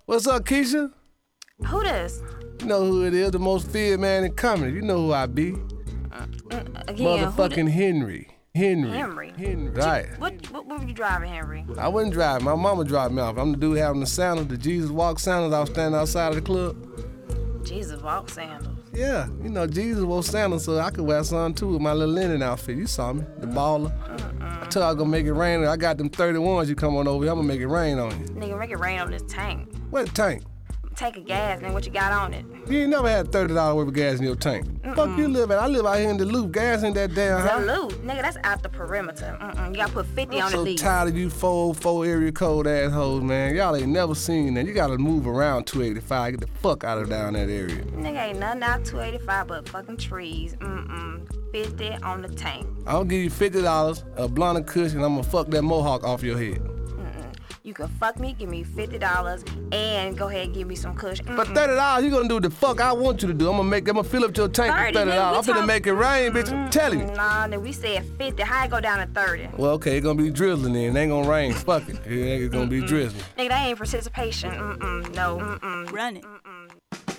What's up, Keisha? Who this? You know who it is, the most feared man in comedy. You know who I be. Again, Motherfucking Henry. Henry? Right. What were you driving, Henry? I wasn't driving. My mama dropped me off. I'm the dude having the sandals, the Jesus walk sandals. I was standing outside of the club. Jesus walk sandals. Yeah, you know, Jesus wore sandals, so I could wear some too with my little linen outfit. You saw me, the baller. I told you I was gonna make it rain. I got them 31s. You come on over here, I'm gonna make it rain on you. Nigga, make it rain on this tank. What tank? Tank of gas, nigga, what you got on it? You ain't never had $30 worth of gas in your tank. Fuck you live at? I live out here in the loop. Gas ain't that damn high. Salute. Nigga, that's out the perimeter. You gotta put 50 on the lease. I'm so tired of you 404 area code assholes, man. Y'all ain't never seen that. You gotta move around 285. Get the fuck out of down that area. Nigga, ain't nothing out 285 but fucking trees. 50 on the tank. I'll give you $50, a blunt of kush, and I'm gonna fuck that mohawk off your head. You can fuck me, give me $50, and go ahead and give me some kush. But $30, you gonna do the fuck I want you to do. I'm gonna fill up your tank for $30. I'm finna make it rain, bitch. I'm telling you. Nah, nigga, we said 50. How it go down to 30? Well, okay, it's gonna be drizzling then. It ain't gonna rain. Fuck it. It's gonna be drizzling. Nigga, that ain't participation. No. Run it.